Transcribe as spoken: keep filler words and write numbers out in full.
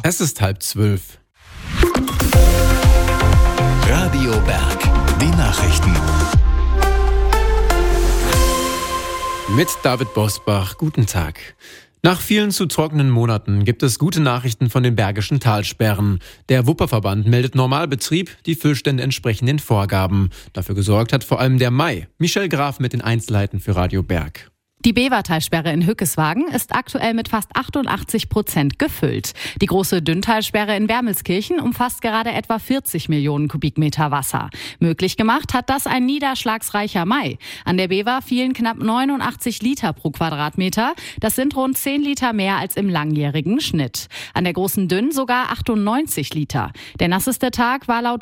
Es ist halb zwölf. Radio Berg, die Nachrichten. Mit David Bosbach, guten Tag. Nach vielen zu trockenen Monaten gibt es gute Nachrichten von den Bergischen Talsperren. Der Wupperverband meldet Normalbetrieb, die Füllstände entsprechen den Vorgaben. Dafür gesorgt hat vor allem der Mai. Michelle Graf mit den Einzelheiten für Radio Berg. Die Bevertalsperre in Hückeswagen ist aktuell mit fast achtundachtzig Prozent gefüllt. Die große Dünntalsperre in Wermelskirchen umfasst gerade etwa vierzig Millionen Kubikmeter Wasser. Möglich gemacht hat das ein niederschlagsreicher Mai. An der Bever fielen knapp neunundachtzig Liter pro Quadratmeter. Das sind rund zehn Liter mehr als im langjährigen Schnitt. An der großen Dünn sogar achtundneunzig Liter. Der nasseste Tag war laut